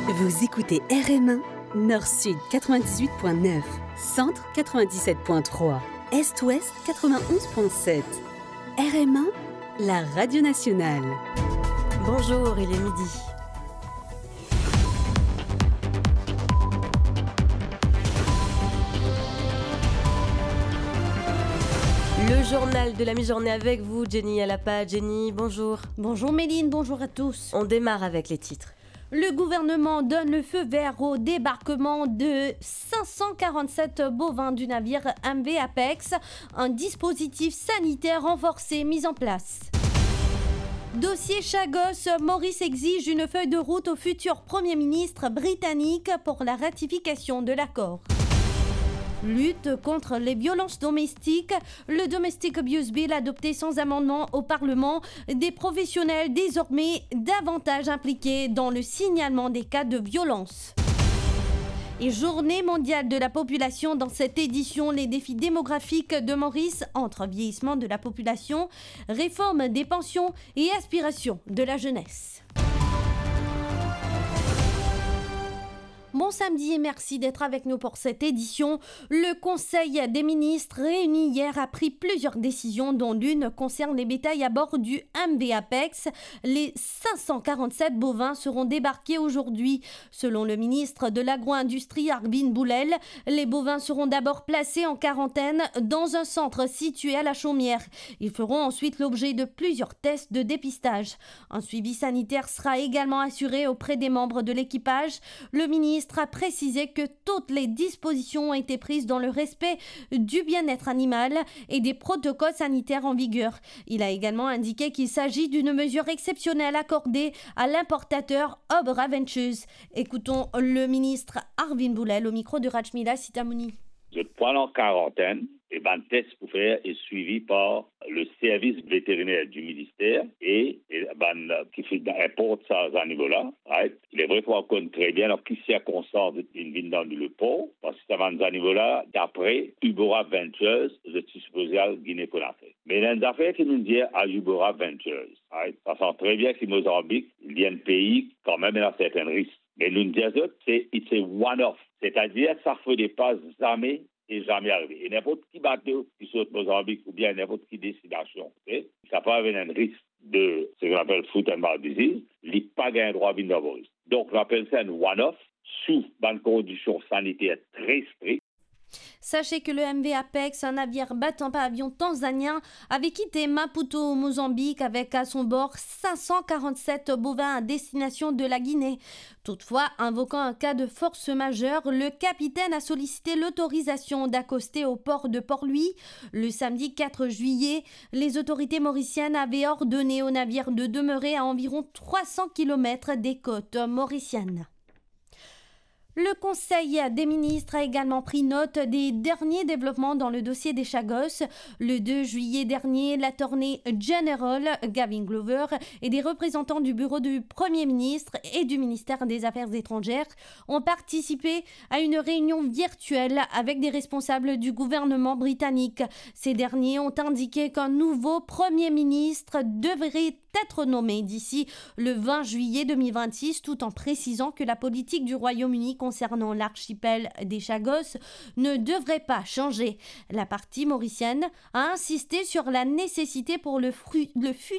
Vous écoutez RM1, Nord-Sud 98.9, Centre 97.3, Est-Ouest 91.7. RM1, la radio nationale. Bonjour, il est midi. Le journal de la mi-journée avec vous, Jenny Alapa. Jenny, bonjour. Bonjour Méline, bonjour à tous. On démarre avec les titres. Le gouvernement donne le feu vert au débarquement de 547 bovins du navire MV Apex. Un dispositif sanitaire renforcé mis en place. Dossier Chagos, Maurice exige une feuille de route au futur Premier ministre britannique pour la ratification de l'accord. Lutte contre les violences domestiques, le Domestic Abuse Bill adopté sans amendement au Parlement, des professionnels désormais davantage impliqués dans le signalement des cas de violence. Et journée mondiale de la population, dans cette édition, les défis démographiques de Maurice entre vieillissement de la population, réforme des pensions et aspiration de la jeunesse. Bon samedi et merci d'être avec nous pour cette édition. Le Conseil des ministres réuni hier a pris plusieurs décisions dont l'une concerne les bétails à bord du MV Apex. Les 547 bovins seront débarqués aujourd'hui. Selon le ministre de l'Agro-Industrie Harbin Boulel, les bovins seront d'abord placés en quarantaine dans un centre situé à la Chaumière. Ils feront ensuite l'objet de plusieurs tests de dépistage. Un suivi sanitaire sera également assuré auprès des membres de l'équipage. Le ministre a précisé que toutes les dispositions ont été prises dans le respect du bien-être animal et des protocoles sanitaires en vigueur. Il a également indiqué qu'il s'agit d'une mesure exceptionnelle accordée à l'importateur Obra Ventures. Écoutons le ministre Harbin Boulel au micro de Rachmila Sitamouni. Je prends en quarantaine et le test pour faire est suivi par le service vétérinaire du ministère et qui fait importe ça à ce niveau-là. Right? Il est vrai qu'on connaît très bien dans quelles circonstances il vient dans le port, parce que ça va à ce niveau-là, d'après Ubora Ventures, je suis supposé à Guinée-Conakry. Mais dans les affaires qui nous disent à Ubora Ventures, right? Ça sent très bien que Mozambique, il y a un pays quand même à certains risques. Mais nous disons c'est one-off, c'est-à-dire ça ne fait pas jamais et jamais arrivé. Et n'importe qui bateau qui saute Mozambique ou bien n'importe qui destination, ça peut avoir un risque de ce qu'on appelle foot and mouth disease, il n'a pas un droit à venir. Donc on appelle ça un one-off sous des conditions sanitaires très strictes. Sachez que le MV Apex, un navire battant pavillon tanzanien, avait quitté Maputo au Mozambique avec à son bord 547 bovins à destination de la Guinée. Toutefois, invoquant un cas de force majeure, le capitaine a sollicité l'autorisation d'accoster au port de Port-Louis. Le samedi 4 juillet, les autorités mauriciennes avaient ordonné au navire de demeurer à environ 300 km des côtes mauriciennes. Le Conseil des ministres a également pris note des derniers développements dans le dossier des Chagos. Le 2 juillet dernier, l'attorney general Gavin Glover et des représentants du bureau du Premier ministre et du ministère des Affaires étrangères ont participé à une réunion virtuelle avec des responsables du gouvernement britannique. Ces derniers ont indiqué qu'un nouveau Premier ministre devrait être nommé d'ici le 20 juillet 2026, tout en précisant que la politique du Royaume-Uni concernant l'archipel des Chagos ne devrait pas changer. La partie mauricienne a insisté sur la nécessité pour le futur